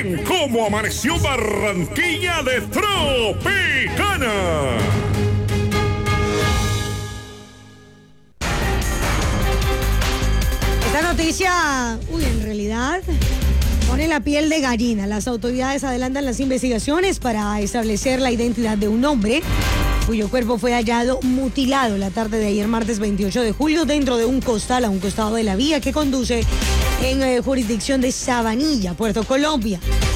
¿Cómo amaneció Barranquilla de Tropicana? Esta noticia, en realidad pone la piel de gallina. Las autoridades adelantan las investigaciones para establecer la identidad de un hombre cuyo cuerpo fue hallado mutilado la tarde de ayer, martes 28 de julio, dentro de un costal a un costado de la vía que conduce en jurisdicción de Sabanilla, Puerto Colombia.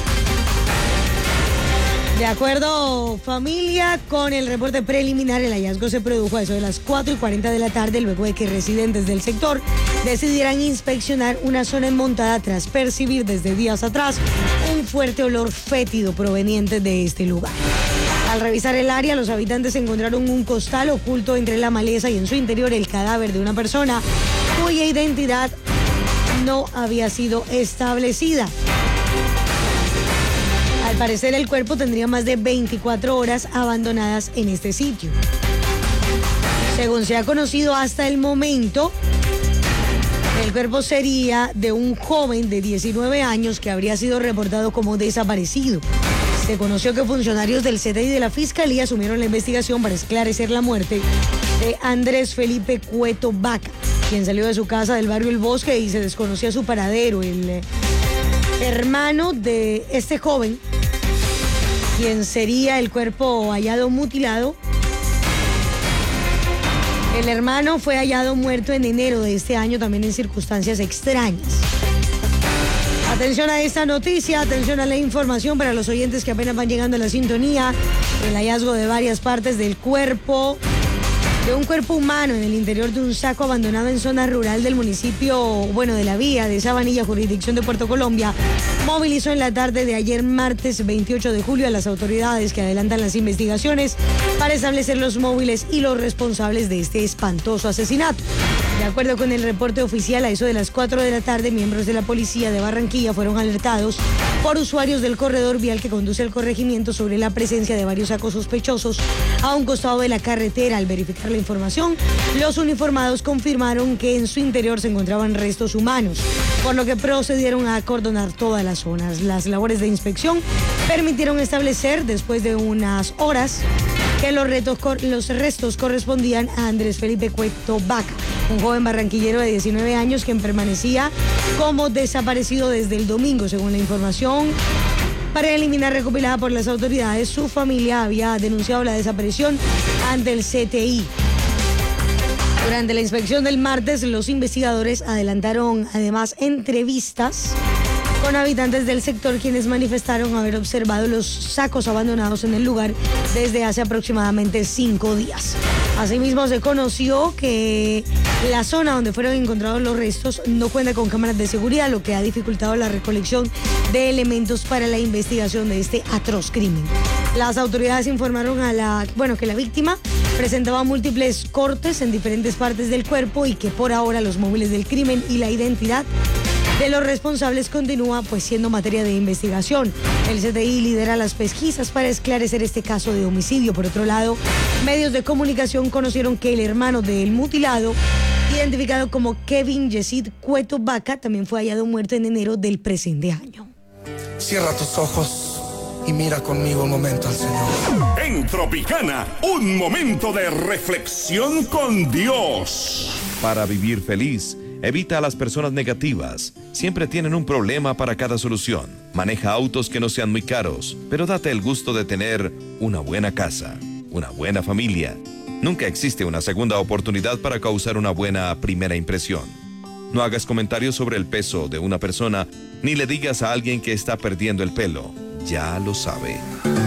De acuerdo, familia, con el reporte preliminar, el hallazgo se produjo a eso de las 4:40 de la tarde, luego de que residentes del sector decidieran inspeccionar una zona enmontada tras percibir desde días atrás un fuerte olor fétido proveniente de este lugar. Al revisar el área, los habitantes encontraron un costal oculto entre la maleza y en su interior el cadáver de una persona cuya identidad no había sido establecida. Al parecer, el cuerpo tendría más de 24 horas abandonadas en este sitio. Según se ha conocido hasta el momento, el cuerpo sería de un joven de 19 años que habría sido reportado como desaparecido. Se conoció que funcionarios del CTI de la Fiscalía asumieron la investigación para esclarecer la muerte de Andrés Felipe Cueto Vaca, quien salió de su casa del barrio El Bosque y se desconocía su paradero. El hermano de este joven, quien sería el cuerpo hallado mutilado, el hermano fue hallado muerto en enero de este año, también en circunstancias extrañas. Atención a esta noticia, atención a la información para los oyentes que apenas van llegando a la sintonía. El hallazgo de varias partes del cuerpo, de un cuerpo humano en el interior de un saco abandonado en zona rural del municipio, de la vía de Sabanilla, jurisdicción de Puerto Colombia, movilizó en la tarde de ayer, martes 28 de julio, a las autoridades que adelantan las investigaciones para establecer los móviles y los responsables de este espantoso asesinato. De acuerdo con el reporte oficial, a eso de las 4 de la tarde, miembros de la policía de Barranquilla fueron alertados por usuarios del corredor vial que conduce al corregimiento sobre la presencia de varios sacos sospechosos a un costado de la carretera. Al verificar la información, los uniformados confirmaron que en su interior se encontraban restos humanos, por lo que procedieron a acordonar todas las zonas. Las labores de inspección permitieron establecer, después de unas horas, que los restos correspondían a Andrés Felipe Cueto Vaca, un joven barranquillero de 19 años quien permanecía como desaparecido desde el domingo. Según la información preliminar recopilada por las autoridades, su familia había denunciado la desaparición ante el CTI. Durante la inspección del martes, los investigadores adelantaron además entrevistas con habitantes del sector, quienes manifestaron haber observado los sacos abandonados en el lugar desde hace aproximadamente 5 días. Asimismo, se conoció que la zona donde fueron encontrados los restos no cuenta con cámaras de seguridad, lo que ha dificultado la recolección de elementos para la investigación de este atroz crimen. Las autoridades informaron que la víctima presentaba múltiples cortes en diferentes partes del cuerpo y que por ahora los móviles del crimen y la identidad de los responsables continúa siendo materia de investigación. El CTI lidera las pesquisas para esclarecer este caso de homicidio. Por otro lado, medios de comunicación conocieron que el hermano del mutilado, identificado como Kevin Yesid Cueto Vaca, también fue hallado muerto en enero del presente año. Cierra tus ojos y mira conmigo un momento al Señor. En Tropicana, un momento de reflexión con Dios. Para vivir feliz, evita a las personas negativas. Siempre tienen un problema para cada solución. Maneja autos que no sean muy caros, pero date el gusto de tener una buena casa, una buena familia. Nunca existe una segunda oportunidad para causar una buena primera impresión. No hagas comentarios sobre el peso de una persona, ni le digas a alguien que está perdiendo el pelo. Ya lo sabe.